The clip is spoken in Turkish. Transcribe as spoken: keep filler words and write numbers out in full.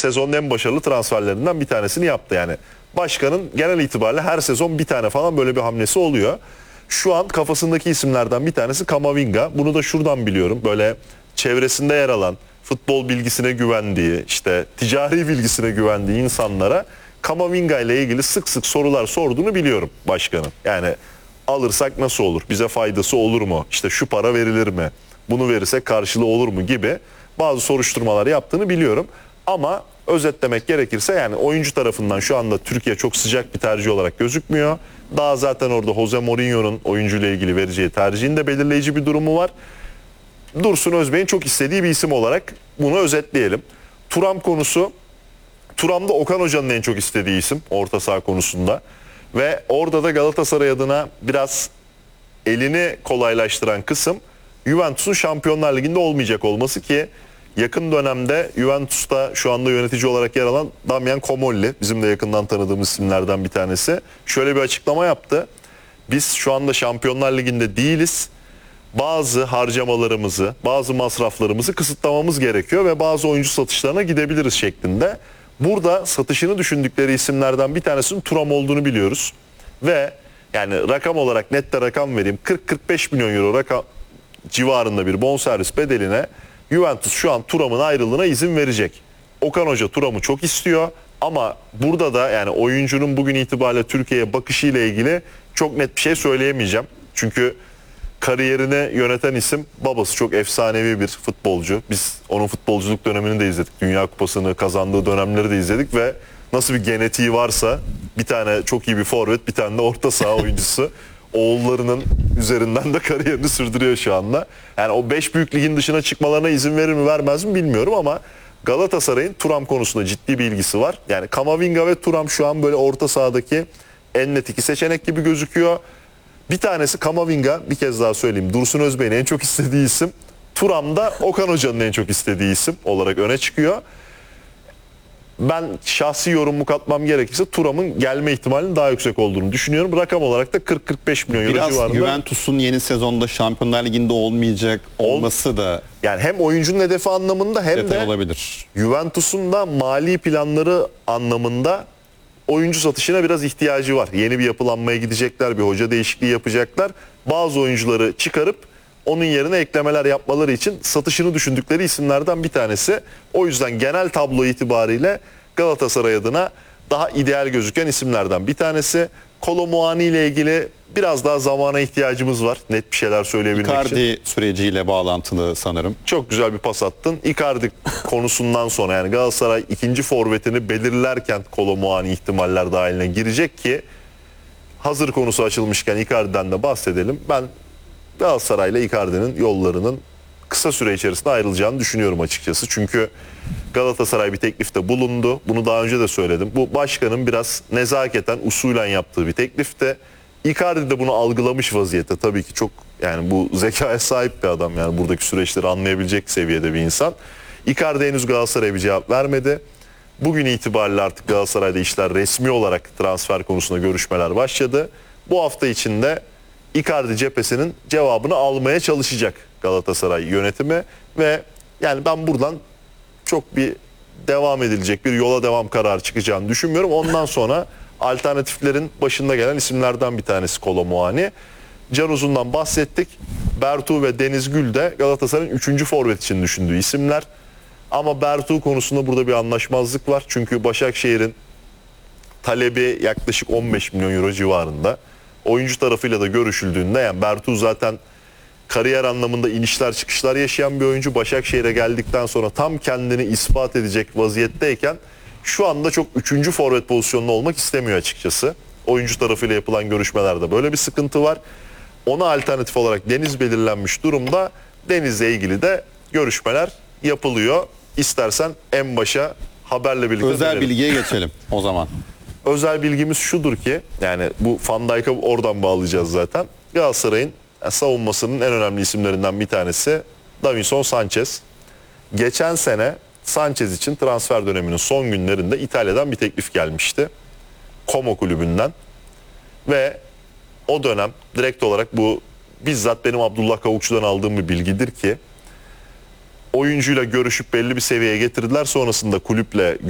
sezonun en başarılı transferlerinden bir tanesini yaptı. Yani başkanın genel itibariyle her sezon bir tane falan böyle bir hamlesi oluyor. Şu an kafasındaki isimlerden bir tanesi Camavinga. Bunu da şuradan biliyorum. Böyle çevresinde yer alan, futbol bilgisine güvendiği, işte ticari bilgisine güvendiği insanlara Camavinga ile ilgili sık sık sorular sorduğunu biliyorum başkanın. Yani alırsak nasıl olur? Bize faydası olur mu? İşte şu para verilir mi? Bunu verirsek karşılığı olur mu gibi bazı soruşturmalar yaptığını biliyorum. Ama özetlemek gerekirse yani oyuncu tarafından şu anda Türkiye çok sıcak bir tercih olarak gözükmüyor. Daha zaten orada Jose Mourinho'nun oyuncuyla ilgili vereceği tercihin de belirleyici bir durumu var. Dursun Özbek'in çok istediği bir isim olarak bunu özetleyelim. Thuram konusu, Thuram da Okan Hoca'nın en çok istediği isim orta saha konusunda. Ve orada da Galatasaray adına biraz elini kolaylaştıran kısım Juventus'un Şampiyonlar Ligi'nde olmayacak olması ki yakın dönemde Juventus'ta şu anda yönetici olarak yer alan Damian Comolli, bizim de yakından tanıdığımız isimlerden bir tanesi, şöyle bir açıklama yaptı. Biz şu anda Şampiyonlar Ligi'nde değiliz. Bazı harcamalarımızı, bazı masraflarımızı kısıtlamamız gerekiyor ve bazı oyuncu satışlarına gidebiliriz şeklinde. Burada satışını düşündükleri isimlerden bir tanesinin Thuram olduğunu biliyoruz. Ve yani rakam olarak net de rakam vereyim. kırk kırk beş milyon euro rakam civarında bir bonservis bedeline Juventus şu an Thuram'ın ayrılığına izin verecek. Okan Hoca Thuram'ı çok istiyor ama burada da yani oyuncunun bugün itibariyle Türkiye'ye bakışıyla ilgili çok net bir şey söyleyemeyeceğim. Çünkü kariyerini yöneten isim, babası çok efsanevi bir futbolcu. Biz onun futbolculuk dönemini de izledik. Dünya Kupası'nı kazandığı dönemleri de izledik ve nasıl bir genetiği varsa bir tane çok iyi bir forvet, bir tane de orta saha oyuncusu. Oğullarının üzerinden de kariyerini sürdürüyor şu anda. Yani o beş büyük ligin dışına çıkmalarına izin verir mi vermez mi bilmiyorum ama Galatasaray'ın Thuram konusunda ciddi bir ilgisi var. Yani Camavinga ve Thuram şu an böyle orta sahadaki en net iki seçenek gibi gözüküyor. Bir tanesi Camavinga, bir kez daha söyleyeyim, Dursun Özbek'in en çok istediği isim. Thuram da Okan Hoca'nın en çok istediği isim olarak öne çıkıyor. Ben şahsi yorumumu katmam gerekirse Thuram'ın gelme ihtimalinin daha yüksek olduğunu düşünüyorum. Rakam olarak da kırk kırk beş milyon euro Biraz civarında. Juventus'un yeni sezonda Şampiyonlar Ligi'nde olmayacak olması da yani hem oyuncunun hedefi anlamında hem de olabilir. Juventus'un da mali planları anlamında oyuncu satışına biraz ihtiyacı var. Yeni bir yapılanmaya gidecekler, bir hoca değişikliği yapacaklar. Bazı oyuncuları çıkarıp onun yerine eklemeler yapmaları için satışını düşündükleri isimlerden bir tanesi. O yüzden genel tablo itibariyle Galatasaray adına daha ideal gözüken isimlerden bir tanesi. Kolo Muani ile ilgili biraz daha zamana ihtiyacımız var. Net bir şeyler söyleyebilmek Icardi için. Icardi süreciyle bağlantılı sanırım. Çok güzel bir pas attın. Icardi konusundan sonra yani Galatasaray ikinci forvetini belirlerken Kolo Muani ihtimaller dahiline girecek ki hazır konusu açılmışken Icardi'den de bahsedelim. Ben Galatasaray ile Icardi'nin yollarının kısa süre içerisinde ayrılacağını düşünüyorum açıkçası. Çünkü Galatasaray bir teklifte bulundu. Bunu daha önce de söyledim. Bu başkanın biraz nezaketen, usulen yaptığı bir teklifte. Icardi de bunu algılamış vaziyette. Tabii ki çok yani bu zekaya sahip bir adam. Yani buradaki süreçleri anlayabilecek seviyede bir insan. Icardi henüz Galatasaray'a bir cevap vermedi. Bugün itibariyle artık Galatasaray'da işler resmi olarak transfer konusunda görüşmeler başladı. Bu hafta içinde Icardi cephesinin cevabını almaya çalışacak Galatasaray yönetimi ve yani ben buradan çok bir devam edilecek bir yola devam kararı çıkacağını düşünmüyorum. Ondan sonra alternatiflerin başında gelen isimlerden bir tanesi Kolo Muani. Can Uzun'dan bahsettik. Bertu ve Deniz Gül de Galatasaray'ın üçüncü forvet için düşündüğü isimler. Ama Bertu konusunda burada bir anlaşmazlık var. Çünkü Başakşehir'in talebi yaklaşık on beş milyon euro civarında. Oyuncu tarafıyla da görüşüldüğünde yani Bertu zaten kariyer anlamında inişler çıkışlar yaşayan bir oyuncu. Başakşehir'e geldikten sonra tam kendini ispat edecek vaziyetteyken şu anda çok üçüncü forvet pozisyonunda olmak istemiyor açıkçası. Oyuncu tarafıyla yapılan görüşmelerde böyle bir sıkıntı var. Ona alternatif olarak Deniz belirlenmiş durumda. Deniz'le ilgili de görüşmeler yapılıyor. İstersen en başa haberle birlikte özel dönelim. bilgiye geçelim o zaman. Özel bilgimiz şudur ki yani bu Van Dijk'a oradan bağlayacağız zaten. Galatasaray'ın savunmasının en önemli isimlerinden bir tanesi Davinson Sanchez. Geçen sene Sanchez için transfer döneminin son günlerinde İtalya'dan bir teklif gelmişti. Como kulübünden. Ve o dönem direkt olarak bu bizzat benim Abdullah Kavukçu'dan aldığım bir bilgidir ki oyuncuyla görüşüp belli bir seviyeye getirdiler. Sonrasında kulüple